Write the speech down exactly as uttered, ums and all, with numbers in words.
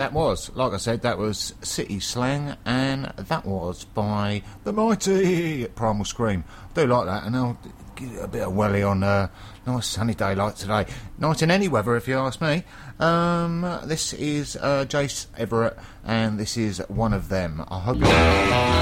that was, like I said, that was City Slang, and that was by The Mighty Primal Scream. I do like that, and I'll give it a bit of welly on a nice sunny day like today. Nice in any weather, if you ask me. Um, this is uh, Jace Everett, and this is One of Them. I hope you